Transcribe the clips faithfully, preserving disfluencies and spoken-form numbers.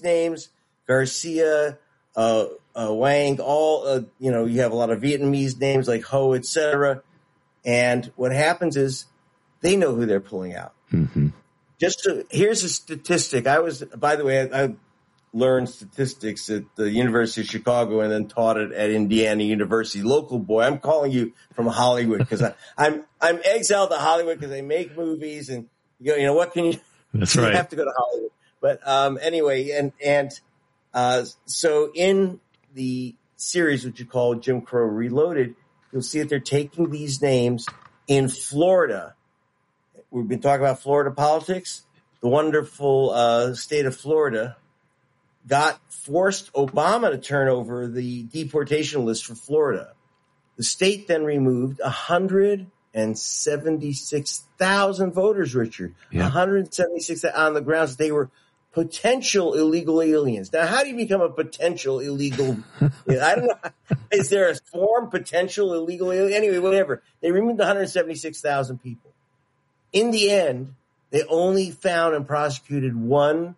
names, Garcia, uh, uh, Wang, all, uh, you know, you have a lot of Vietnamese names like Ho, et cetera. And what happens is they know who they're pulling out. Mm-hmm. Just to, here's a statistic. I was, by the way, I, I learned statistics at the University of Chicago and then taught it at Indiana University. Local boy, I'm calling you from Hollywood because I'm I'm exiled to Hollywood because they make movies and you know, you know what can you? That's you right. have to go to Hollywood. But um, anyway, and and uh, so in the series, which you call Jim Crow Reloaded, you'll see that they're taking these names in Florida. We've been talking about Florida politics. The wonderful uh, state of Florida got forced Obama to turn over the deportation list for Florida. The state then removed one hundred seventy-six thousand voters, Richard. Yeah. one hundred seventy-six on the grounds that they were potential illegal aliens. Now, how do you become a potential illegal? I don't know. Is there a form, potential illegal alien? Anyway, whatever. They removed one hundred seventy-six thousand people. In the end, they only found and prosecuted one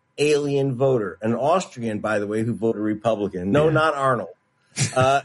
alien voter, an Austrian, by the way, who voted Republican. No, yeah. not Arnold. Uh,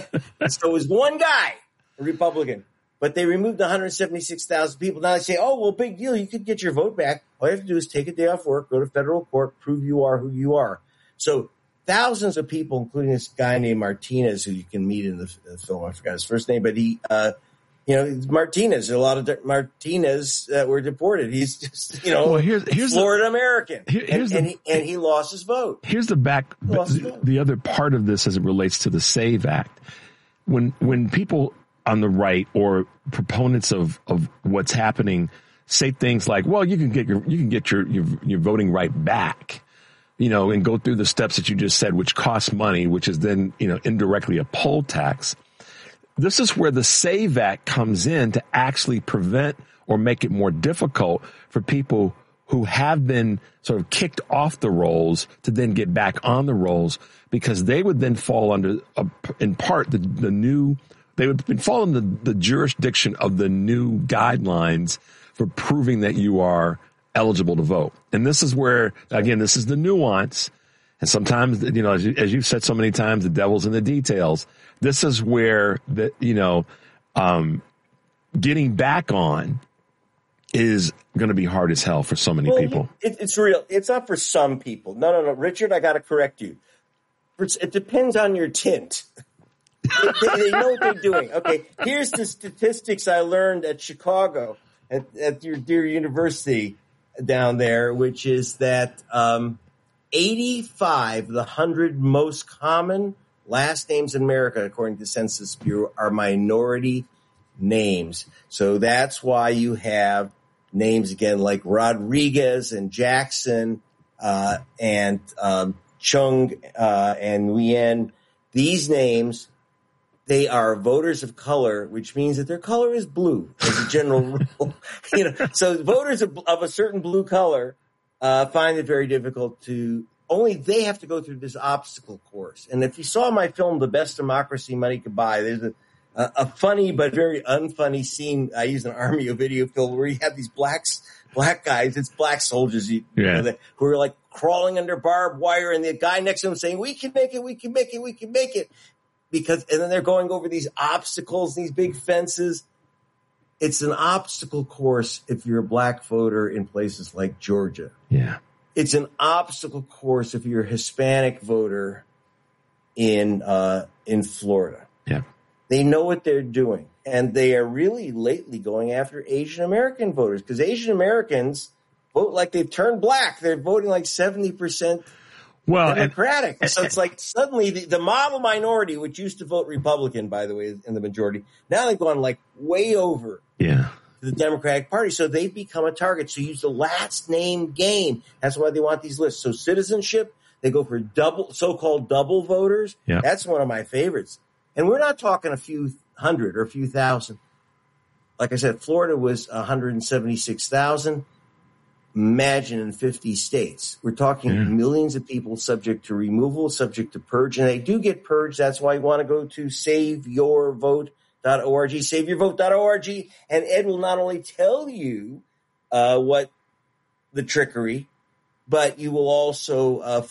so it was one guy, a Republican, but they removed one hundred seventy-six thousand people. Now they say, oh, well, big deal. You could get your vote back. All you have to do is take a day off work, go to federal court, prove you are who you are. So thousands of people, including this guy named Martinez, who you can meet in the, the film. I forgot his first name, but he, uh, you know, Martinez, a lot of de- Martinez that were deported. He's just, you know, well, here's, here's Florida the, American. Here, and, the, and, he, and he lost his vote. Here's the back, the, the other part of this as it relates to the SAVE Act. When, when people on the right or proponents of, of what's happening say things like, well, you can get your, you can get your, your, your voting right back, you know, and go through the steps that you just said, which costs money, which is then, you know, indirectly a poll tax. This is where the SAVE Act comes in to actually prevent or make it more difficult for people who have been sort of kicked off the rolls to then get back on the rolls, because they would then fall under, a, in part, the, the new, they would fall under the, the jurisdiction of the new guidelines for proving that you are eligible to vote. And this is where, again, this is the nuance. And sometimes, you know, as, you, as you've said so many times, the devil's in the details. This is where, the, you know, um, getting back on is going to be hard as hell for so many well, people. It, it's real. It's not for some people. No, no, no. Richard, I got to correct you. It depends on your tint. they, they know what they're doing. Okay, here's the statistics I learned at Chicago, at, at your dear university down there, which is that um, eighty-five of the one hundred most common last names in America, according to Census Bureau, are minority names. So that's why you have names, again, like Rodriguez and Jackson uh, and um, Chung uh, and Nguyen. These names, they are voters of color, which means that their color is blue as a general rule. You know, so voters of, of a certain blue color uh, find it very difficult to. Only they have to go through this obstacle course. And if you saw my film, The Best Democracy Money Could Buy, there's a, a, a funny but very unfunny scene. I use an Army of video film where you have these blacks, black guys, it's black soldiers you, yeah. you know, that, who are like crawling under barbed wire, and the guy next to them saying, we can make it, we can make it, we can make it. Because, and then they're going over these obstacles, these big fences. It's an obstacle course if you're a black voter in places like Georgia. Yeah. It's an obstacle course if you're a Hispanic voter in uh, in Florida. Yeah, they know what they're doing, and they are really lately going after Asian American voters, because Asian Americans vote like they've turned black. They're voting like seventy percent well, Democratic. And, so it's like suddenly the, the model minority, which used to vote Republican, by the way, in the majority, now they've gone like way over. Yeah. The Democratic Party, so they've become a target. So use the last name game. That's why they want these lists. So citizenship, they go for double, so-called double voters. Yeah. That's one of my favorites. And we're not talking a few hundred or a few thousand. Like I said, Florida was one hundred seventy-six thousand. Imagine in fifty states. We're talking yeah. millions of people subject to removal, subject to purge, and they do get purged. That's why you want to go to save your vote dot org, save your vote dot org, and Ed will not only tell you uh, what the trickery, but you will also uh,